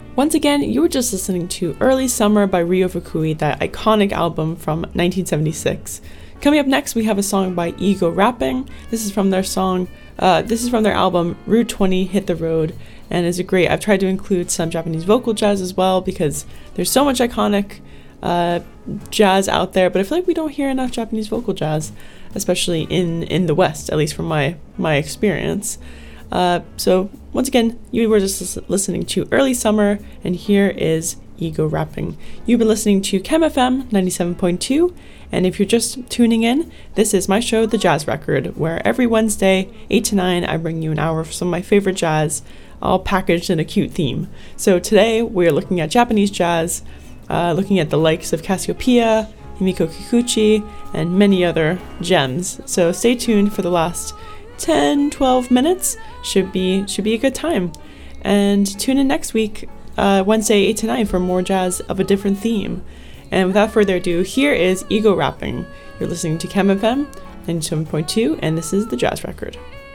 Once again, you were just listening to Early Summer by Ryo Fukui, that iconic album from 1976. Coming up next, we have a song by Ego Rapping. This is from their album Route 20 Hit the Road, and is a great. I've tried to include some Japanese vocal jazz as well because there's so much iconic jazz out there, but I feel like we don't hear enough Japanese vocal jazz, especially in the West, at least from my experience. So once again, you were just listening to Early Summer, and here is Ego Rapping. You've been listening to Chem FM 97.2, and if you're just tuning in, this is my show, The Jazz Record, where every Wednesday, 8 to 9, I bring you an hour of some of my favorite jazz, all packaged in a cute theme. So today, we're looking at Japanese jazz, looking at the likes of Cassiopeia, Himiko Kikuchi, and many other gems. So stay tuned for the last 10-12 minutes. Should be a good time. And tune in next week, Wednesday 8 to 9, for more jazz of a different theme. And without further ado, here is Ego Rapping. You're listening to Chem FM 97.2, and this is The Jazz Record.